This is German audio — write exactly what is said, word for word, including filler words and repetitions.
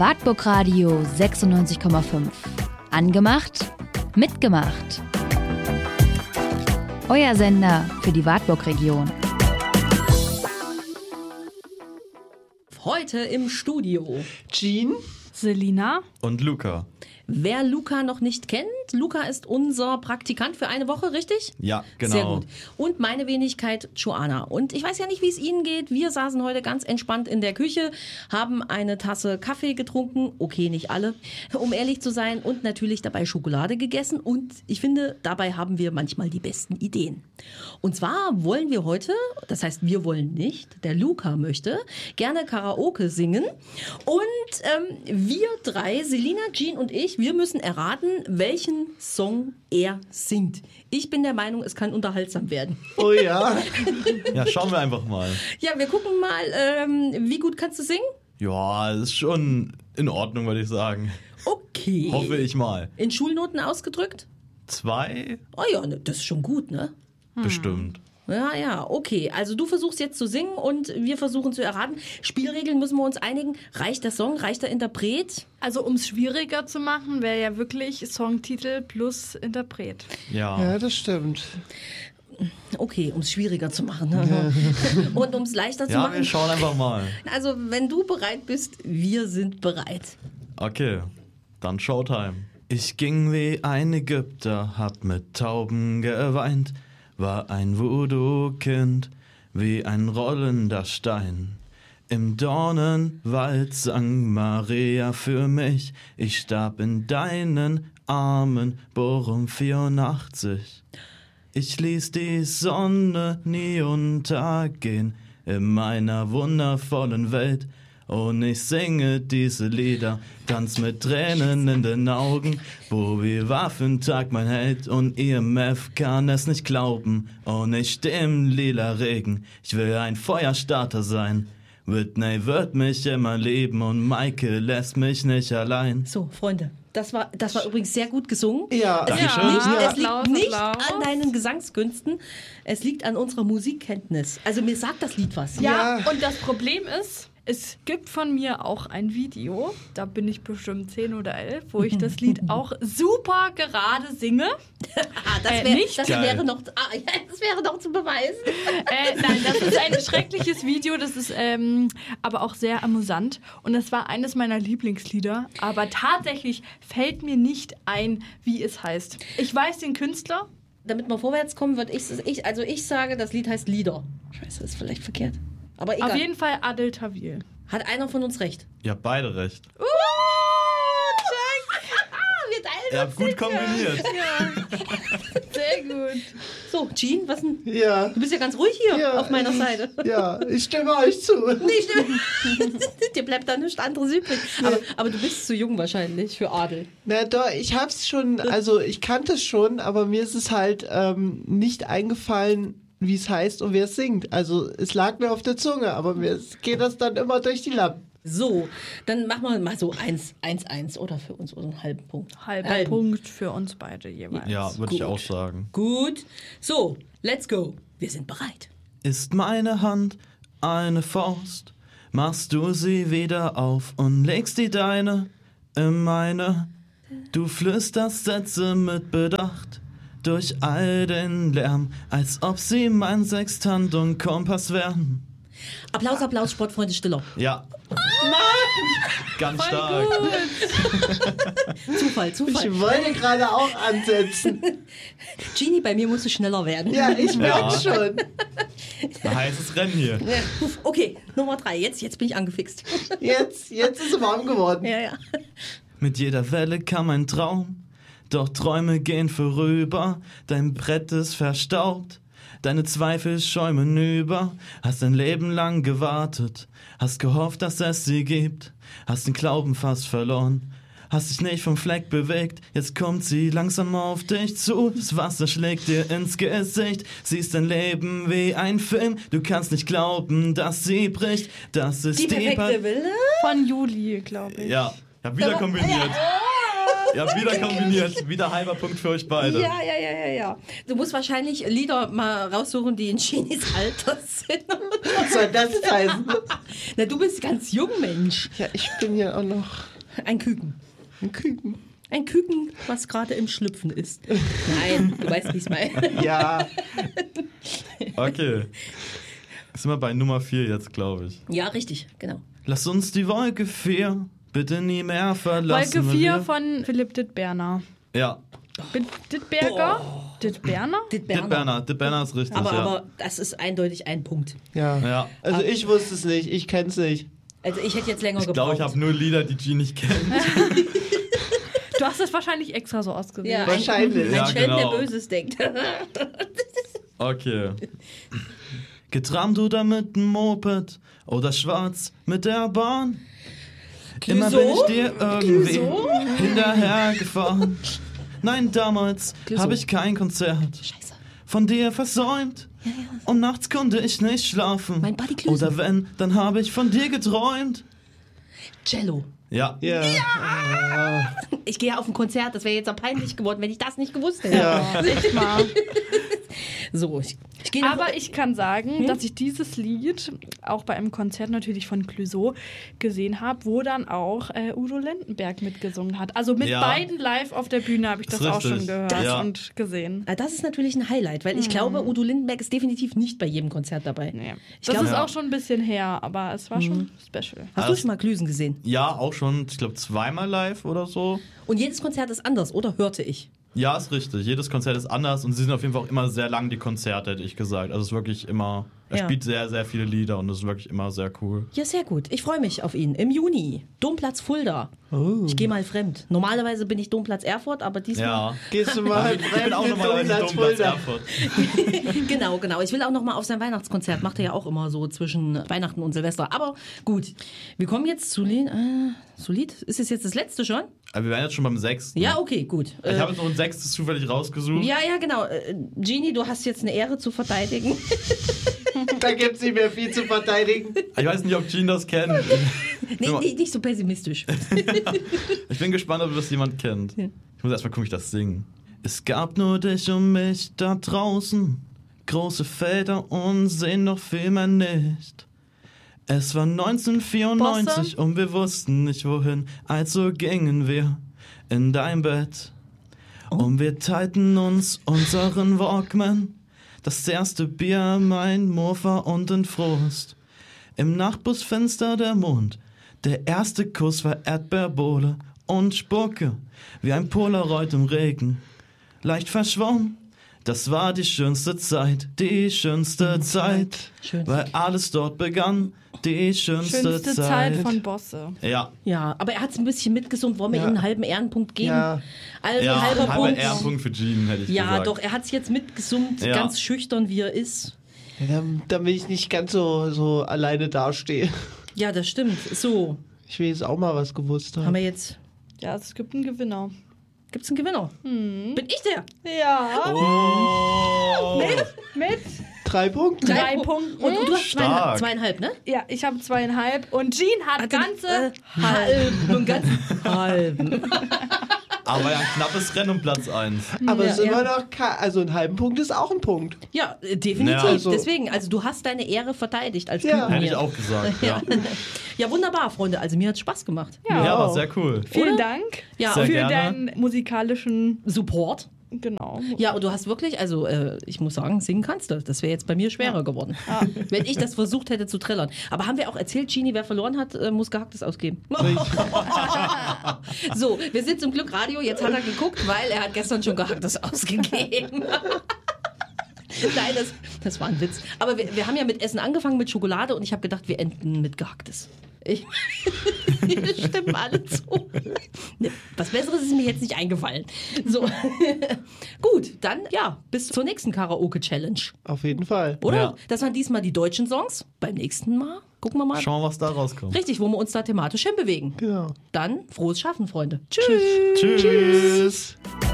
Wartburg Radio sechsundneunzig Komma fünf. Angemacht, mitgemacht. Euer Sender für die Wartburg-Region. Heute im Studio Jean, Selina und Luca. Wer Luca noch nicht kennt, Luca ist unser Praktikant für eine Woche, richtig? Ja, genau. Sehr gut. Und meine Wenigkeit, Joanna. Und ich weiß ja nicht, wie es Ihnen geht. Wir saßen heute ganz entspannt in der Küche, haben eine Tasse Kaffee getrunken. Okay, nicht alle, um ehrlich zu sein. Und natürlich dabei Schokolade gegessen. Und ich finde, dabei haben wir manchmal die besten Ideen. Und zwar wollen wir heute, das heißt, wir wollen nicht, der Luca möchte gerne Karaoke singen. Und ähm, wir drei, Selina, Jean und ich, wir müssen erraten, welchen Song er singt. Ich bin der Meinung, es kann unterhaltsam werden. oh ja. Ja, schauen wir einfach mal. Ja, wir gucken mal, ähm, wie gut kannst du singen? Ja, das ist schon in Ordnung, würde ich sagen. Okay. Hoffe ich mal. In Schulnoten ausgedrückt? Zwei? Oh ja, ne, das ist schon gut, ne? Bestimmt. Ja, ja, okay. Also du versuchst jetzt zu singen und wir versuchen zu erraten. Spielregeln müssen wir uns einigen. Reicht der Song, reicht der Interpret? Also um es schwieriger zu machen, wäre ja wirklich Songtitel plus Interpret. Ja. Ja, das stimmt. Okay, um es schwieriger zu machen. Ne? Und um es leichter zu Ja, machen. wir schauen einfach mal. Also wenn du bereit bist, wir sind bereit. Okay, dann Showtime. Ich ging wie ein Ägypter, hab mit Tauben geweint, war ein Voodoo-Kind, wie ein rollender Stein. Im Dornenwald sang Maria für mich, ich starb in deinen Armen, Bochum vierundachtzig. Ich ließ die Sonne nie untergehen in meiner wundervollen Welt. Und ich singe diese Lieder, tanz mit Tränen in den Augen. Bobby Waffentag, mein Held, und I M F kann es nicht glauben. Und ich steh im lila Regen, ich will ein Feuerstarter sein. Whitney wird mich immer lieben und Michael lässt mich nicht allein. So, Freunde, das war, das war übrigens sehr gut gesungen. Ja, Es liegt Dankeschön. nicht, Ja. es liegt Applaus, nicht Applaus. an deinen Gesangskünsten, es liegt an unserer Musikkenntnis. Also mir sagt das Lied was. Ja, Ja. und das Problem ist, es gibt von mir auch ein Video, da bin ich bestimmt zehn oder elf, wo ich das Lied auch super gerade singe. Ah, das, Äh, wär, nicht? das, Geil. wäre noch, ah, ja, das wäre noch zu beweisen. Äh, nein, das ist ein schreckliches Video, das ist ähm, aber auch sehr amüsant. Und das war eines meiner Lieblingslieder, aber tatsächlich fällt mir nicht ein, wie es heißt. Ich weiß den Künstler. Damit wir vorwärts kommen, würde ich, ich, also ich sage, das Lied heißt Lieder. Scheiße, das ist vielleicht verkehrt. Aber egal. Auf jeden Fall Adel Tawil. Hat einer von uns recht? Ihr habt beide recht. Uh, wir teilen Ihr habt gut kombiniert. Sehr gut. So, Jean, was denn? Ja. Du bist ja ganz ruhig hier Ja, auf meiner ich, Seite. Ja, ich stimme euch zu. Nee, stimmt. Dir bleibt da nichts anderes übrig. Aber, aber du bist zu jung wahrscheinlich für Adel. Na doch, ich hab's schon, also ich kannte es schon, aber mir ist es halt ähm, nicht eingefallen, wie es heißt und wer es singt. Also es lag mir auf der Zunge, aber mir geht das dann immer durch die Lappen. So, dann machen wir mal so eins, eins, eins oder für uns so einen halben Punkt. Halber Halben. Punkt für uns beide jeweils. Ja, würde ich Gut. auch sagen. Gut. So, let's go. Wir sind bereit. Ist meine Hand eine Faust, machst du sie wieder auf und legst die deine in meine. Du flüsterst Sätze mit Bedacht durch all den Lärm, als ob sie mein Sextant und Kompass wären. Applaus, Applaus, Sportfreunde Stiller. Ja. Ganz stark. Zufall, Zufall. Ich wollte gerade auch ansetzen. Genie, bei mir musst du schneller werden. Ja, ich merke Ja. schon. Ein heißes Rennen hier. Ja. Okay, Nummer drei. Jetzt, jetzt bin ich angefixt. Jetzt, jetzt ist es warm geworden. Ja, ja. Mit jeder Welle kam ein Traum, doch Träume gehen vorüber, dein Brett ist verstaubt, deine Zweifel schäumen über, hast ein Leben lang gewartet, hast gehofft, dass es sie gibt, hast den Glauben fast verloren, hast dich nicht vom Fleck bewegt, jetzt kommt sie langsam auf dich zu, das Wasser schlägt dir ins Gesicht, siehst dein Leben wie ein Film, du kannst nicht glauben, dass sie bricht, das ist Die perfekte Pa- Wille. Von Juli, glaube ich. Ja, ich hab wieder kombiniert. Ihr habt wieder kombiniert. Wieder halber Punkt für euch beide. Ja, ja, ja, ja, ja. Du musst wahrscheinlich Lieder mal raussuchen, die in Ginis Alter sind. Was soll das jetzt heißen? Na, du bist ganz jung, Mensch. Ja, ich bin ja auch noch Ein Küken. ein Küken. Ein Küken, was gerade im Schlüpfen ist. Nein, du weißt, wie ich es meine. Ja, Okay. Sind wir bei Nummer vier jetzt, glaube ich. Ja, richtig, genau. Lass uns die Wolke vier bitte nie mehr verlassen. Wolke vier wir- von Philipp Dittberner. Ja, Bin- Dittberger? Dittberner? Dittberner. Dittberner. Dittberner ist richtig, Aber, ja. aber das ist eindeutig ein Punkt. ja. ja. Also ich wusste es nicht, ich kenn's nicht. Also ich hätte jetzt länger Ich glaube, gebraucht. ich habe nur Lieder, die G nicht kennt. Du hast das wahrscheinlich extra so ausgewählt. ja, Wahrscheinlich. Ein, Ja, ein Schelm, genau. der Böses denkt. Okay. Getrammt oder mit dem Moped oder schwarz mit der Bahn. Immer bin ich dir irgendwie hinterhergefahren. Nein, damals habe ich kein Konzert Scheiße. von dir versäumt. Und nachts konnte ich nicht schlafen. Mein Buddy Klüso. Oder wenn, dann habe ich von dir geträumt. Cello. Ja. Ja. Ich gehe auf ein Konzert, das wäre jetzt auch peinlich geworden, wenn ich das nicht gewusst hätte. Ja. Echt mal. So, ich, ich gehe nach- Aber ich kann sagen, dass ich dieses Lied auch bei einem Konzert natürlich von Clouseau gesehen habe, wo dann auch äh, Udo Lindenberg mitgesungen hat. Also mit Ja. beiden live auf der Bühne habe ich das Ist auch richtig. schon gehört Das- Ja. und gesehen. Ah, das ist natürlich ein Highlight, weil ich glaube, Udo Lindenberg ist definitiv nicht bei jedem Konzert dabei. Nee. Ich Das glaube, ist Ja. auch schon ein bisschen her, aber es war schon special. hast du schon mal Glüsen gesehen? Ja, auch schon, ich glaube, zweimal live oder so. Und jedes Konzert ist anders, oder? Hörte ich. Ja, ist richtig. Jedes Konzert ist anders und sie sind auf jeden Fall auch immer sehr lang, die Konzerte, hätte ich gesagt. Also es ist wirklich immer, er Ja. spielt sehr, sehr viele Lieder und es ist wirklich immer sehr cool. Ja, sehr gut. Ich freue mich auf ihn. Im Juni. Domplatz Fulda. Ich gehe mal fremd. Normalerweise bin ich Domplatz Erfurt, aber diesmal... Ja. Gehst du mal Ich bin auch normalerweise Domplatz Domplatz Fulda. Erfurt. Genau, genau. Ich will auch noch mal auf sein Weihnachtskonzert. Macht er ja auch immer so zwischen Weihnachten und Silvester. Aber gut, wir kommen jetzt zu Lied. Äh, zu Lied? Ist es jetzt das letzte schon? Aber wir wären jetzt schon beim sechsten. Ja, okay, gut. Ich Äh, habe jetzt noch ein sechstes zufällig rausgesucht. ja, ja, genau. Äh, Genie, du hast jetzt eine Ehre zu verteidigen. Da gibt's nicht mehr viel zu verteidigen. Ich weiß nicht, ob Gene das kennt. Nee, nee, nicht so pessimistisch. Ich bin gespannt, ob das jemand kennt. Ich muss erstmal gucken, wie ich das singe. Es gab nur dich und mich da draußen. Große Felder und sehen noch viel mehr nicht. Es war neunzehnhundertvierundneunzig und wir wussten nicht wohin, also gingen wir in dein Bett. Und wir teilten uns unseren Walkman. Das erste Bier, mein Mofa und den Frust. Im Nachbusfenster der Mond. Der erste Kuss war Erdbeerbohle und Spucke, wie ein Polaroid im Regen. Leicht verschwommen, das war die schönste Zeit, die schönste Zeit, Schön. weil alles dort begann, die schönste, Schönste Zeit von Bosse. Ja, Ja, aber er hat es ein bisschen mitgesummt. Wollen wir Ja. ihm einen halben Ehrenpunkt geben? Ja. Also ja halber halber Punkt. Ehrenpunkt für Gene, hätte ich Ja, gesagt. doch, er hat es jetzt mitgesummt, Ja. ganz schüchtern, wie er ist. Ja, damit, damit ich nicht ganz so, so alleine dastehe. Ja, das stimmt. So, Ich will jetzt auch mal was gewusst haben haben. wir jetzt. Ja, es gibt einen Gewinner. Gibt es einen Gewinner? Bin ich der? Ja. Oh. Mit? Drei Punkte. Drei Pu- Punkten. Und, und du hast zweieinhalb, Stark. zweieinhalb, ne? Ja, ich habe zweieinhalb und Jean hat ganze äh, halben. Ganz halben. Aber ja, ein knappes Rennen um Platz eins. Aber Ja, sind ja. wir noch, ka- also einen halben Punkt ist auch ein Punkt. Ja, äh, definitiv. Ja. Also- Deswegen, also du hast deine Ehre verteidigt als Ja. Küken Hätte ich hier. auch gesagt, ja. Ja, wunderbar, Freunde. Also mir hat Spaß gemacht. Ja. Ja, war sehr cool. Vielen Oder? Dank Ja, Sehr für gerne. deinen musikalischen, Support. genau. Ja, und du hast wirklich, also äh, ich muss sagen, singen kannst du. Das wäre jetzt bei mir schwerer geworden, wenn ich das versucht hätte zu trillern. Aber haben wir auch erzählt, Genie, wer verloren hat, äh, muss Gehacktes ausgeben. So, wir sind zum Glück Radio. Jetzt hat er geguckt, weil er hat gestern schon Gehacktes ausgegeben. Nein, das, das war ein Witz. Aber wir, wir haben ja mit Essen angefangen, mit Schokolade, und ich habe gedacht, wir enden mit Gehacktes. Ich, wir stimmen alle zu. Ne, was Besseres ist mir jetzt nicht eingefallen. So. Gut, dann ja, bis zur nächsten Karaoke-Challenge. Auf jeden Fall. Oder? Ja. Das waren diesmal die deutschen Songs. Beim nächsten Mal gucken wir mal. Schauen wir, was da rauskommt. Richtig, wo wir uns da thematisch hinbewegen. Genau. Dann frohes Schaffen, Freunde. Tschüss. Tschüss. Tschüss.